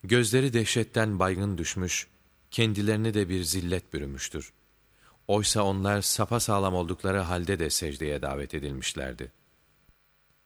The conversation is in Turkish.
Gözleri dehşetten baygın düşmüş, kendilerini de bir zillet bürümüştür. Oysa onlar sapasağlam oldukları halde de secdeye davet edilmişlerdi.